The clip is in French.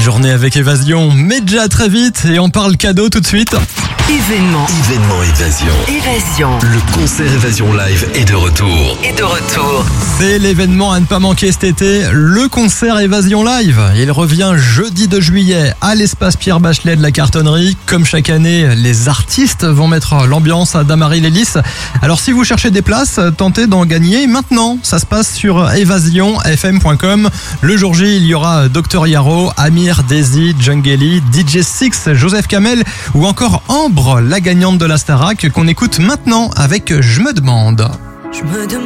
journée avec Évasion, mais déjà très vite et on parle cadeau tout de suite. Événement Évasion. Le concert Évasion Live est de retour. C'est l'événement à ne pas manquer cet été, le concert Évasion Live. Il revient jeudi 2 juillet à l'espace Pierre Bachelet de la Cartonnerie. Comme chaque année, les artistes vont mettre l'ambiance à Damary-Lélis. Alors si vous cherchez des places, tentez d'en gagner maintenant. Ça se passe sur evasionfm.com. Le jour J, il y aura Dr Yaro, Amir, Daisy, Jungeli, DJ Six, Joseph Kamel ou encore Ambre, la gagnante de la Starac qu'on écoute maintenant avec Je me demande. Je me demande